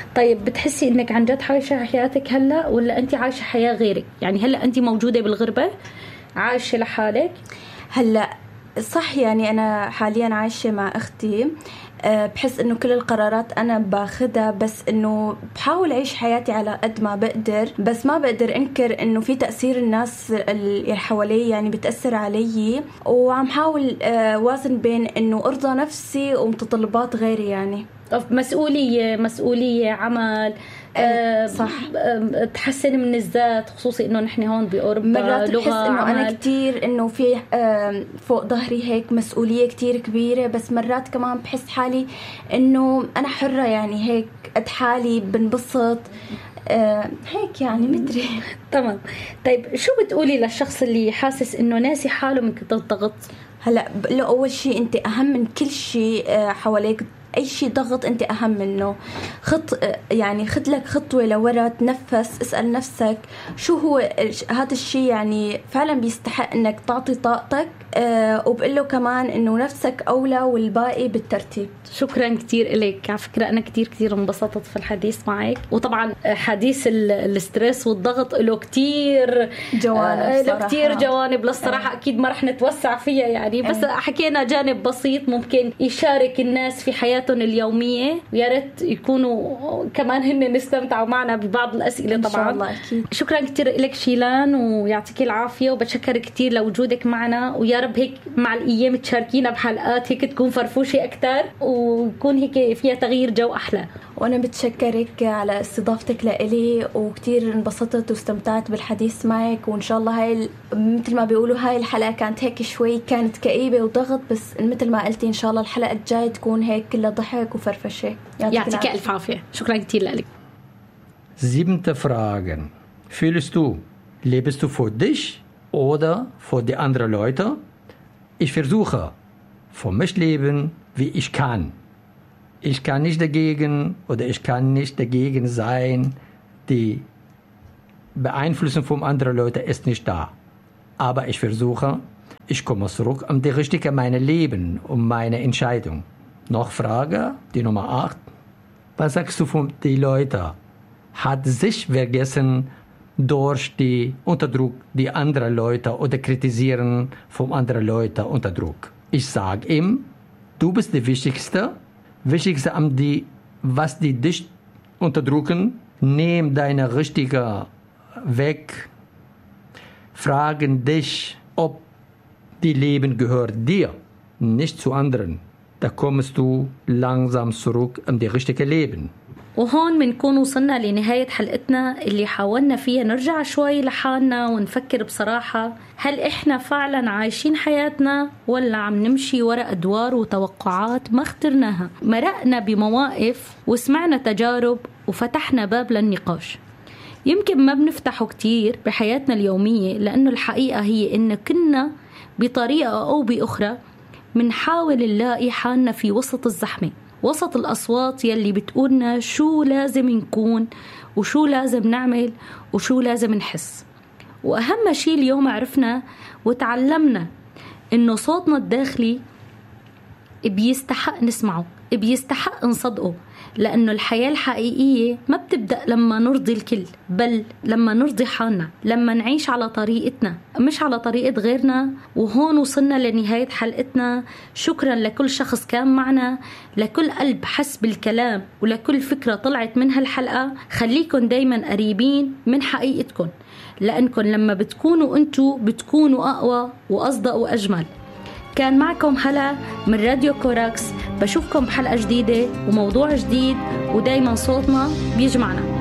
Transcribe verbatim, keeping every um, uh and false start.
طيب بتحسي انك عن جد عايشة حياتك هلا ولا انت عايشة حياة غيرك؟ يعني هلا انت موجودة بالغربة عايشة لحالك؟ هلا صح، يعني انا حاليا عايشة مع اختي. بحس انه كل القرارات انا باخدها، بس انه بحاول اعيش حياتي على قد ما بقدر، بس ما بقدر انكر انه في تأثير الناس اللي حوالي يعني بتأثر علي، وعم حاول وازن بين انه ارضى نفسي ومتطلبات غيري. يعني مسؤولية مسؤولية عمل أه صح، أه تحسن من الذات، خصوصي انه نحن هون بأوروبا مرات لغة بحس انه عمل. انا كتير انه في أه فوق ظهري هيك مسؤولية كتير كبيرة، بس مرات كمان بحس حالي انه انا حرة، يعني هيك قد حالي بنبسط أه هيك، يعني مدري. تمام. طيب شو بتقولي للشخص اللي حاسس انه ناسي حاله من كتر الضغط؟ هلا بقول اول شيء انت اهم من كل شيء حواليك، اي شيء ضغط انت اهم منه. خط يعني خد لك خطوه لورا، تنفس، اسال نفسك شو هو هذا الشيء يعني فعلا بيستحق انك تعطي طاقتك. أه وبقول له كمان انه نفسك اولى والباقي بالترتيب. شكرا كتير لك. على فكره انا كتير كتير انبسطت في الحديث معك، وطبعا حديث الاسترس والضغط له كتير جوانب، له كتير جوانب للصراحه. اكيد ما رح نتوسع فيها يعني، بس حكينا جانب بسيط ممكن يشارك الناس في حياتهم اليوميه، ويا ريت يكونوا كمان هن نستمتعوا معنا ببعض الاسئله. طبعا إن شاء الله أكيد. شكرا كتير لك شيلان، ويعطيك العافيه، وبتشكر كتير لوجودك معنا، ويا رب هيك مع الايام تشاركينا بحلقات هيك تكون فرفوشه اكتر، ويكون هيك فيها تغيير جو احلى. وانا بتشكرك على استضافتك لإلي، وكتير انبسطت واستمتعت بالحديث معك، وان شاء الله هاي مثل ما بيقولوا هاي الحلقه كانت هيك شوي كانت كئيبه وضغط، بس مثل ما قلتي ان شاء الله الحلقه الجايه تكون هيك كلها ضحك وفرفشه. يعطيك الف عافيه. شكرا كتير لك. Siebente Fragen. Fühlst du, lebst du für dich oder für die anderen Leute? Ich versuche, für mich leben, wie ich kann. Ich kann nicht dagegen oder ich kann nicht dagegen sein. Die Beeinflussung von anderen Leuten ist nicht da. Aber ich versuche, ich komme zurück um die richtige meine Leben, um meine Entscheidung. Noch Frage, die Nummer acht. Was sagst du von den Leuten? Hat sich vergessen durch die Unterdruck die anderen Leute oder kritisieren von anderen Leuten unter Druck. Ich sage ihm, du bist die Wichtigste. Wichtigste am die, was die dich unterdrücken, nimm deine richtige weg. Fragen dich, ob die Leben gehört dir, nicht zu anderen. Da kommst du langsam zurück um die richtige Leben. وهون منكون وصلنا لنهاية حلقتنا اللي حاولنا فيها نرجع شوي لحالنا ونفكر بصراحة، هل إحنا فعلا عايشين حياتنا ولا عم نمشي وراء أدوار وتوقعات ما اخترناها؟ مرقنا بمواقف وسمعنا تجارب وفتحنا باب للنقاش يمكن ما بنفتحه كتير بحياتنا اليومية، لأنه الحقيقة هي إن كنا بطريقة أو بأخرى منحاول نلاقي حالنا في وسط الزحمة، وسط الأصوات يلي بتقولنا شو لازم نكون وشو لازم نعمل وشو لازم نحس. وأهم شيء اليوم عرفنا وتعلمنا إنه صوتنا الداخلي بيستحق نسمعه، بيستحق نصدقه، لأنه الحياة الحقيقية ما بتبدأ لما نرضي الكل، بل لما نرضي حالنا، لما نعيش على طريقتنا مش على طريقة غيرنا. وهون وصلنا لنهاية حلقتنا. شكرا لكل شخص كان معنا، لكل قلب حس بالكلام، ولكل فكرة طلعت من هالحلقة. خليكن دايما قريبين من حقيقتكن، لأنكن لما بتكونوا أنتوا بتكونوا أقوى وأصدق وأجمل. كان معكم هلا من راديو كوراكس. بشوفكم بحلقة جديدة وموضوع جديد، ودايما صوتنا بيجمعنا.